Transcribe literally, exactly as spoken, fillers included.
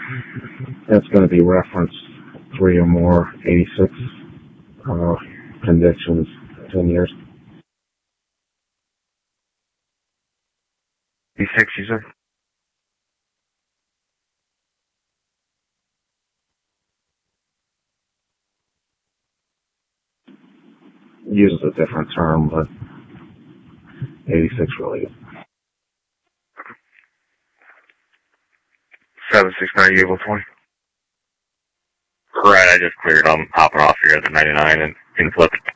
That's going to be reference three or more, eighty-six uh, convictions, ten years. eighty-six, you said? Uses a different term, but eighty-six really is. seven six nine, you able twenty? Right, I just cleared. I'm hopping off here at the ninety-nine and can flip it.